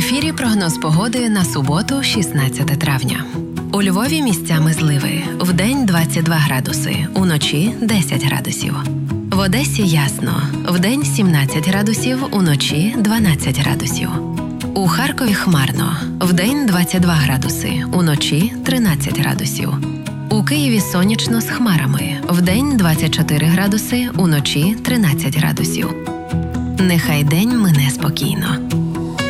ефірі прогноз погоди на суботу, 16 травня. У Львові місцями зливи. Вдень 22 градуси, уночі 10 градусів. В Одесі ясно. Вдень 17 градусів, уночі 12 градусів. У Харкові хмарно. Вдень 22 градуси, уночі 13 градусів. У Києві сонячно з хмарами. Вдень 24 градуси, уночі 13 градусів. Нехай день мине спокійно.